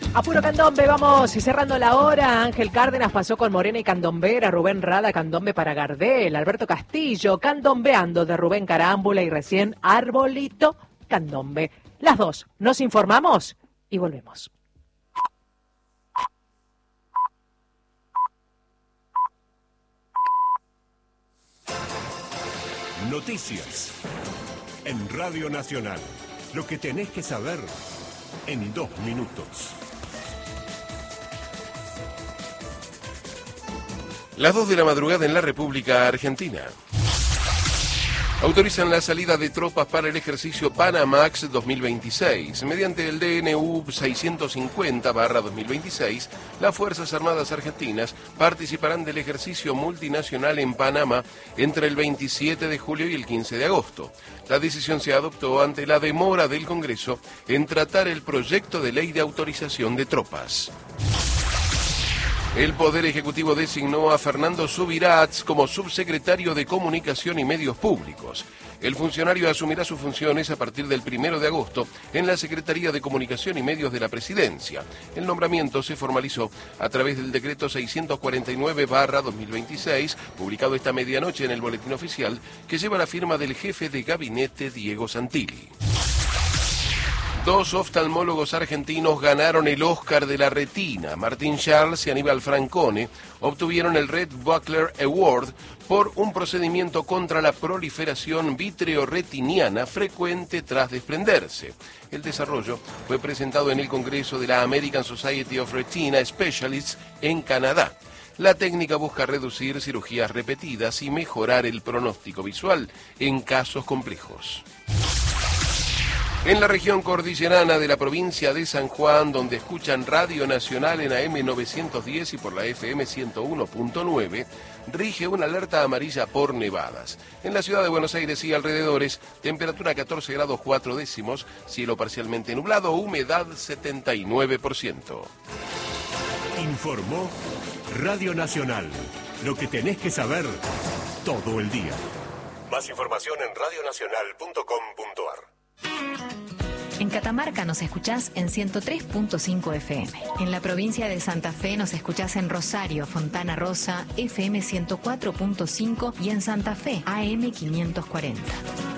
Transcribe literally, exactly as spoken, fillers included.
A puro candombe, vamos y cerrando la hora. Ángel Cárdenas pasó con Morena y Candombera, Rubén Rada, candombe para Gardel, Alberto Castillo, candombeando de Rubén Carámbula y recién Arbolito, candombe. Las dos, nos informamos y volvemos. Noticias en Radio Nacional. Lo que tenés que saber en dos minutos. Las dos de la madrugada en la República Argentina. Autorizan la salida de tropas para el ejercicio Panamax dos mil veintiséis. Mediante el D N U seiscientos cincuenta barra dos mil veintiséis, las Fuerzas Armadas Argentinas participarán del ejercicio multinacional en Panamá entre el veintisiete de julio y el quince de agosto. La decisión se adoptó ante la demora del Congreso en tratar el proyecto de ley de autorización de tropas. El Poder Ejecutivo designó a Fernando Subirats como subsecretario de Comunicación y Medios Públicos. El funcionario asumirá sus funciones a partir del primero de agosto en la Secretaría de Comunicación y Medios de la Presidencia. El nombramiento se formalizó a través del decreto seiscientos cuarenta y nueve barra dos mil veintiséis, publicado esta medianoche en el Boletín Oficial, que lleva la firma del jefe de gabinete Diego Santilli. Dos oftalmólogos argentinos ganaron el Oscar de la retina. Martín Charles y Aníbal Francone obtuvieron el Red Buckler Award por un procedimiento contra la proliferación vitreoretiniana frecuente tras desprenderse. El desarrollo fue presentado en el Congreso de la American Society of Retina Specialists en Canadá. La técnica busca reducir cirugías repetidas y mejorar el pronóstico visual en casos complejos. En la región cordillerana de la provincia de San Juan, donde escuchan Radio Nacional en A M novecientos diez y por la F M ciento uno punto nueve, rige una alerta amarilla por nevadas. En la ciudad de Buenos Aires y alrededores, temperatura catorce grados cuatro décimos, cielo parcialmente nublado, humedad setenta y nueve por ciento. Informó Radio Nacional. Lo que tenés que saber todo el día. Más información en radio nacional punto com punto a r. En Catamarca nos escuchás en ciento tres punto cinco F M. En la provincia de Santa Fe nos escuchás en Rosario, Fontana Rosa, F M ciento cuatro punto cinco y en Santa Fe, A M quinientos cuarenta.